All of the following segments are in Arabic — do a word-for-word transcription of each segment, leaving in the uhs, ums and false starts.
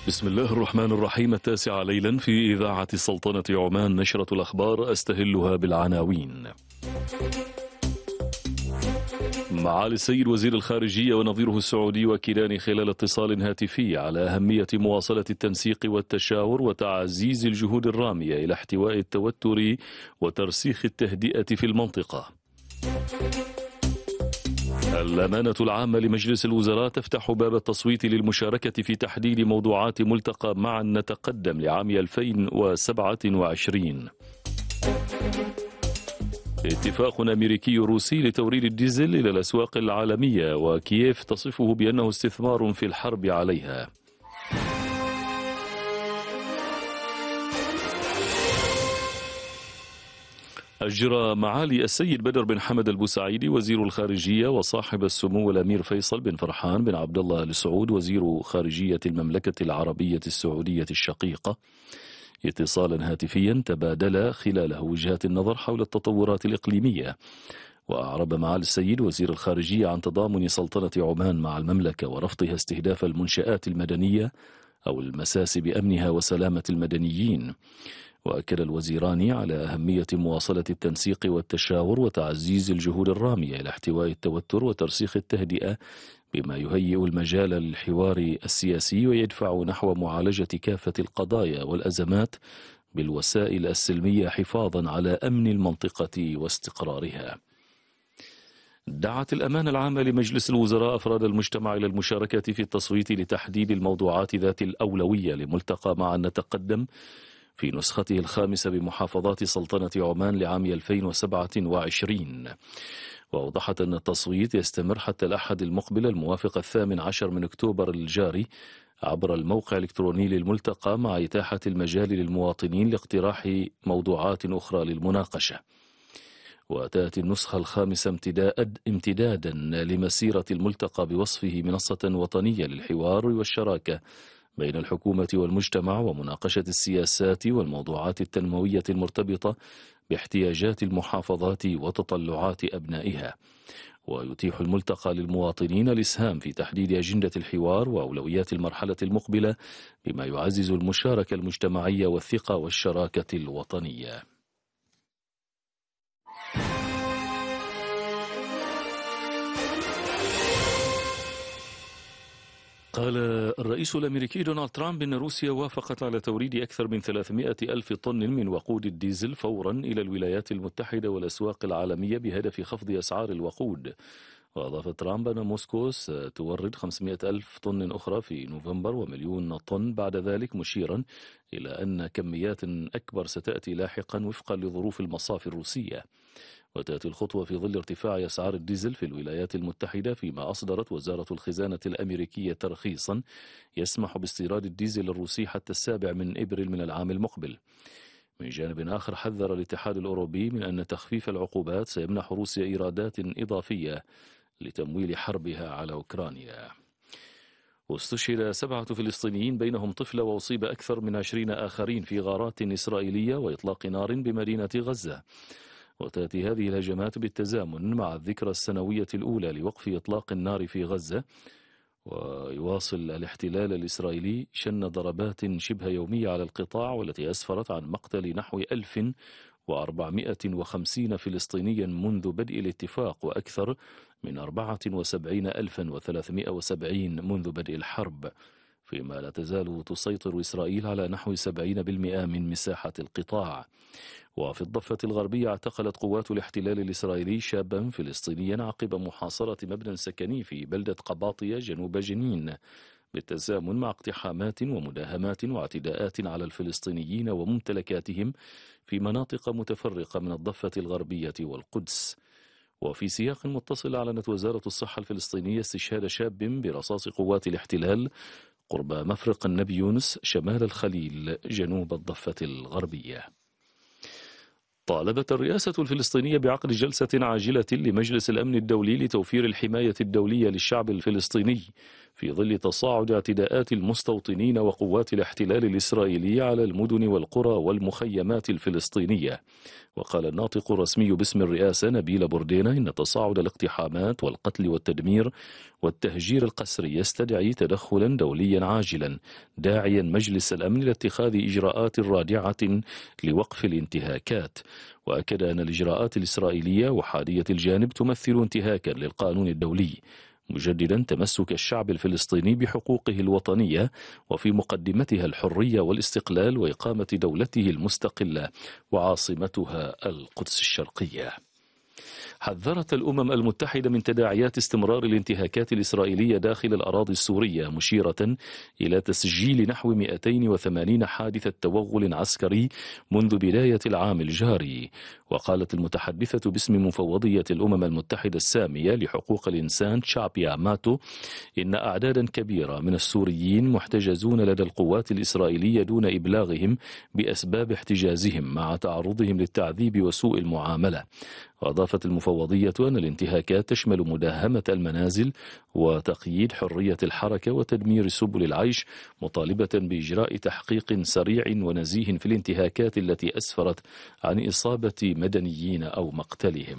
بسم الله الرحمن الرحيم. التاسعة ليلا في إذاعة سلطنة عمان، نشرة الأخبار أستهلها بالعناوين. معالي السيد وزير الخارجية ونظيره السعودي وكلان خلال اتصال هاتفي على أهمية مواصلة التنسيق والتشاور وتعزيز الجهود الرامية إلى احتواء التوتر وترسيخ التهدئة في المنطقة. الأمانة العامة لمجلس الوزراء تفتح باب التصويت للمشاركة في تحديد موضوعات ملتقى معا نتقدم لعام ألفين وسبعة وعشرين. اتفاق أمريكي روسي لتوريد الديزل إلى الأسواق العالمية، وكييف تصفه بأنه استثمار في الحرب عليها. أجرى معالي السيد بدر بن حمد البوسعيدي وزير الخارجية وصاحب السمو الأمير فيصل بن فرحان بن عبد الله آل سعود وزير خارجية المملكة العربية السعودية الشقيقة اتصالا هاتفيا تبادل خلاله وجهات النظر حول التطورات الإقليمية. وأعرب معالي السيد وزير الخارجية عن تضامن سلطنة عمان مع المملكة ورفضها استهداف المنشآت المدنية أو المساس بأمنها وسلامة المدنيين. وأكد الوزيران على أهمية مواصلة التنسيق والتشاور وتعزيز الجهود الرامية إلى احتواء التوتر وترسيخ التهدئة بما يهيئ المجال للحوار السياسي ويدفع نحو معالجة كافة القضايا والأزمات بالوسائل السلمية حفاظا على أمن المنطقة واستقرارها. دعت الأمانة العامة لمجلس الوزراء أفراد المجتمع إلى المشاركة في التصويت لتحديد الموضوعات ذات الأولوية لملتقى معا نتقدم في نسخته الخامسة بمحافظات سلطنة عمان لعام ألفين وسبعة وعشرين. وأوضحت أن التصويت يستمر حتى الأحد المقبل الموافق الثامن عشر من أكتوبر الجاري عبر الموقع الإلكتروني للملتقى، مع إتاحة المجال للمواطنين لاقتراح موضوعات أخرى للمناقشة. وتأتي النسخة الخامسة امتداد امتدادا لمسيرة الملتقى بوصفه منصة وطنية للحوار والشراكة بين الحكومة والمجتمع ومناقشة السياسات والموضوعات التنموية المرتبطة باحتياجات المحافظات وتطلعات أبنائها. ويتيح الملتقى للمواطنين الإسهام في تحديد أجندة الحوار وأولويات المرحلة المقبلة، بما يعزز المشاركة المجتمعية والثقة والشراكة الوطنية. قال الرئيس الأمريكي دونالد ترامب إن روسيا وافقت على توريد أكثر من ثلاثمائة ألف طن من وقود الديزل فورا إلى الولايات المتحدة والأسواق العالمية بهدف خفض أسعار الوقود. وأضاف ترامب أن موسكو ستورد خمسمائة ألف طن أخرى في نوفمبر ومليون طن بعد ذلك، مشيرا إلى أن كميات أكبر ستأتي لاحقا وفقا لظروف المصافي الروسية. وتأتي الخطوة في ظل ارتفاع أسعار الديزل في الولايات المتحدة، فيما أصدرت وزارة الخزانة الأمريكية ترخيصا يسمح باستيراد الديزل الروسي حتى السابع من إبريل من العام المقبل. من جانب آخر، حذر الاتحاد الأوروبي من أن تخفيف العقوبات سيمنح روسيا إيرادات إضافية لتمويل حربها على أوكرانيا. واستشهد سبعة فلسطينيين بينهم طفلة وأصيب أكثر من عشرين آخرين في غارات إسرائيلية وإطلاق نار بمدينة غزة. وتأتي هذه الهجمات بالتزامن مع الذكرى السنوية الأولى لوقف إطلاق النار في غزة. ويواصل الاحتلال الإسرائيلي شن ضربات شبه يومية على القطاع، والتي أسفرت عن مقتل نحو ألف وأربعمائة وخمسين فلسطينيا منذ بدء الاتفاق، وأكثر من أربعة وسبعين ألفا وثلاثمائة وسبعين منذ بدء الحرب، فيما لا تزال تسيطر إسرائيل على نحو سبعين بالمئة من مساحة القطاع. وفي الضفة الغربية اعتقلت قوات الاحتلال الإسرائيلي شابا فلسطينيا عقب محاصرة مبنى سكني في بلدة قباطية جنوب جنين، بالتزامن مع اقتحامات ومداهمات واعتداءات على الفلسطينيين وممتلكاتهم في مناطق متفرقة من الضفة الغربية والقدس. وفي سياق متصل، أعلنت وزارة الصحة الفلسطينية استشهاد شاب برصاص قوات الاحتلال قرب مفرق النبي يونس شمال الخليل جنوب الضفة الغربية. طالبت الرئاسة الفلسطينية بعقد جلسة عاجلة لمجلس الأمن الدولي لتوفير الحماية الدولية للشعب الفلسطيني في ظل تصاعد اعتداءات المستوطنين وقوات الاحتلال الإسرائيلي على المدن والقرى والمخيمات الفلسطينية. وقال الناطق الرسمي باسم الرئاسة نبيل بوردينا إن تصاعد الاقتحامات والقتل والتدمير والتهجير القسري يستدعي تدخلا دوليا عاجلا، داعيا مجلس الأمن لاتخاذ إجراءات رادعة لوقف الانتهاكات. وأكد أن الإجراءات الإسرائيلية وحادية الجانب تمثل انتهاكا للقانون الدولي، مجددا تمسك الشعب الفلسطيني بحقوقه الوطنية وفي مقدمتها الحرية والاستقلال وإقامة دولته المستقلة وعاصمتها القدس الشرقية. حذرت الأمم المتحدة من تداعيات استمرار الانتهاكات الإسرائيلية داخل الأراضي السورية، مشيرة إلى تسجيل نحو مئتين وثمانين حادثة توغل عسكري منذ بداية العام الجاري. وقالت المتحدثة باسم مفوضية الأمم المتحدة السامية لحقوق الإنسان تشابيا ماتو إن أعدادا كبيرة من السوريين محتجزون لدى القوات الإسرائيلية دون إبلاغهم بأسباب احتجازهم مع تعرضهم للتعذيب وسوء المعاملة. وأضافت المفوضية أن الانتهاكات تشمل مداهمة المنازل وتقييد حرية الحركة وتدمير سبل العيش، مطالبة بإجراء تحقيق سريع ونزيه في الانتهاكات التي أسفرت عن إصابة مدنيين أو مقتلهم.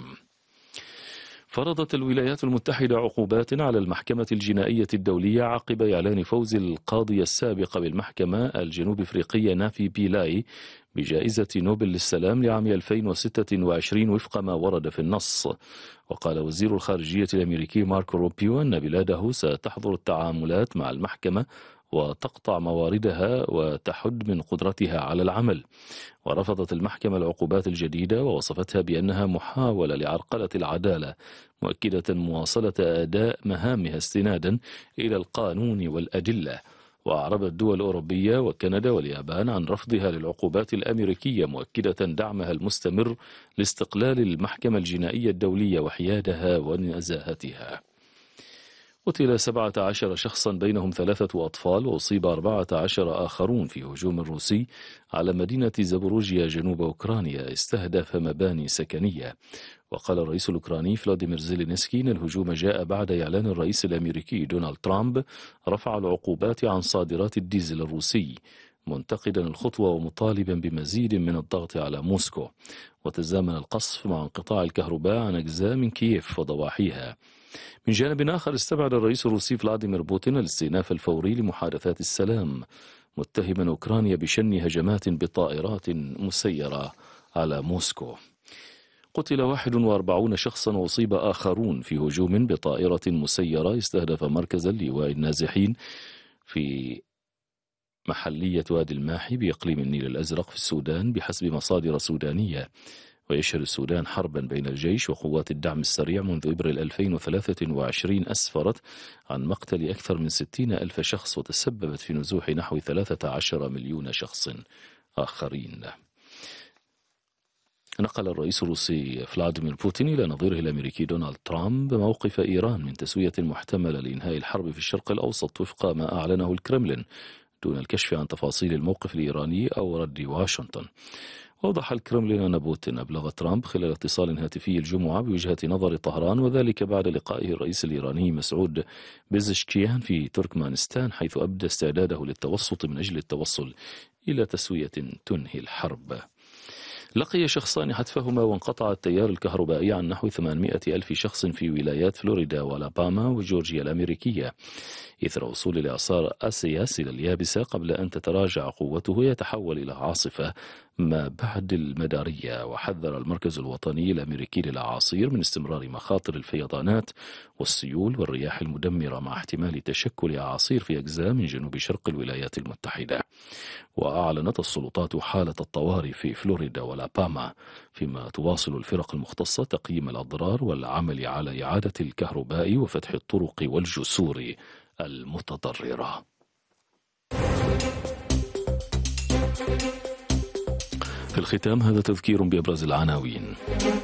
فرضت الولايات المتحدة عقوبات على المحكمة الجنائية الدولية عقب إعلان فوز القاضية السابقة بالمحكمة الجنوب أفريقية نافي بيلاي بجائزة نوبل للسلام لعام ألفين وستة وعشرين وفق ما ورد في النص. وقال وزير الخارجية الأمريكي ماركو روبيو أن بلاده ستحظر التعاملات مع المحكمة وتقطع مواردها وتحد من قدرتها على العمل. ورفضت المحكمة العقوبات الجديدة ووصفتها بأنها محاولة لعرقلة العدالة، مؤكدة مواصلة أداء مهامها استنادا إلى القانون والأدلة. وأعربت الدول الأوروبية وكندا واليابان عن رفضها للعقوبات الأمريكية، مؤكدة دعمها المستمر لاستقلال المحكمة الجنائية الدولية وحيادها ونزاهتها. قتل سبعة عشر شخصا بينهم ثلاثة أطفال وأصيب أربعة عشر آخرون في هجوم روسي على مدينة زابوروجيا جنوب أوكرانيا استهدف مباني سكنية. وقال الرئيس الأوكراني فلاديمير زيلينسكي إن الهجوم جاء بعد إعلان الرئيس الأمريكي دونالد ترامب رفع العقوبات عن صادرات الديزل الروسي، منتقدا الخطوة ومطالبا بمزيد من الضغط على موسكو. وتزامن القصف مع انقطاع الكهرباء عن أجزاء من كييف وضواحيها. من جانب آخر استبعد الرئيس الروسي فلاديمير بوتين الاستئناف الفوري لمحادثات السلام، متهما أوكرانيا بشن هجمات بطائرات مسيرة على موسكو. قتل واحد وأربعون شخصا وأصيب آخرون في هجوم بطائرة مسيرة استهدف مركز اللواء النازحين في محلية وادي الماحي بإقليم النيل الأزرق في السودان بحسب مصادر سودانية. ويشهد السودان حربا بين الجيش وقوات الدعم السريع منذ إبريل ألفين وثلاثة وعشرين أسفرت عن مقتل أكثر من ستين ألف شخص وتسببت في نزوح نحو ثلاثة عشر مليون شخص آخرين. نقل الرئيس الروسي فلاديمير بوتين إلى نظيره الأمريكي دونالد ترامب موقف إيران من تسوية محتملة لإنهاء الحرب في الشرق الأوسط وفق ما أعلنه الكرملين، دون الكشف عن تفاصيل الموقف الإيراني أو رد واشنطن. وضح الكرملين أن بوتين أبلغ ترامب خلال اتصال هاتفي الجمعة بوجهة نظر طهران، وذلك بعد لقائه الرئيس الإيراني مسعود بيزشكيان في تركمانستان، حيث أبدى استعداده للتوسط من أجل التوصل إلى تسوية تنهي الحرب. لقي شخصان حتفهما وانقطع التيار الكهربائي عن نحو ثمانمئة ألف شخص في ولايات فلوريدا والاباما وجورجيا الأمريكية إثر وصول الإعصار أسياس إلى اليابسة قبل أن تتراجع قوته يتحول إلى عاصفة ما بعد المدارية. وحذر المركز الوطني الأمريكي للأعاصير من استمرار مخاطر الفيضانات والسيول والرياح المدمرة مع احتمال تشكل أعاصير في أجزاء من جنوب شرق الولايات المتحدة. وأعلنت السلطات حالة الطوارئ في فلوريدا والاباما، فيما تواصل الفرق المختصة تقييم الأضرار والعمل على إعادة الكهرباء وفتح الطرق والجسور المتضررة. في الختام هذا تذكير بأبرز العناوين.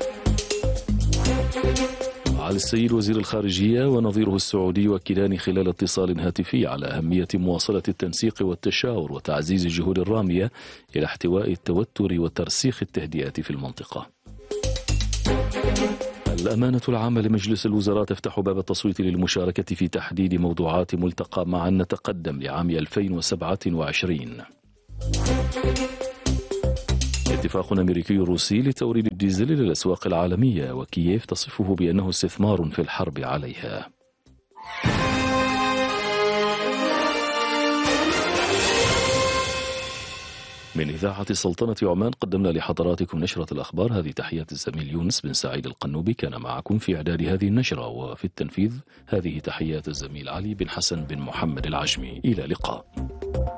علي السيد وزير الخارجية ونظيره السعودي يؤكدان خلال اتصال هاتفي على أهمية مواصلة التنسيق والتشاور وتعزيز الجهود الرامية إلى احتواء التوتر وترسيخ التهدئة في المنطقة. الأمانة العامة لمجلس الوزراء تفتح باب التصويت للمشاركة في تحديد موضوعات ملتقى معا نتقدم لعام ألفين وسبعة وعشرين. اتفاق أمريكي روسي لتوريد الديزل إلى الأسواق العالمية، وكييف تصفه بأنه استثمار في الحرب عليها. من إذاعة سلطنة عمان قدمنا لحضراتكم نشرة الأخبار. هذه تحيات الزميل يونس بن سعيد القنوبي، كان معكم في إعداد هذه النشرة، وفي التنفيذ هذه تحيات الزميل علي بن حسن بن محمد العجمي. إلى اللقاء.